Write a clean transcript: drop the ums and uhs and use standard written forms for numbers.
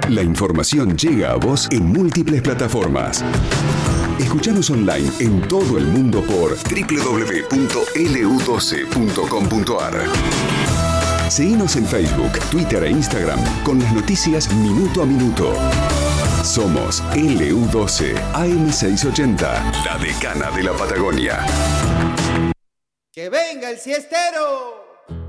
La información llega a vos en múltiples plataformas. Escuchanos online en todo el mundo por www.lu12.com.ar. Seguinos en Facebook, Twitter e Instagram con las noticias minuto a minuto. Somos LU12 AM680, la decana de la Patagonia. ¡Que venga el siestero!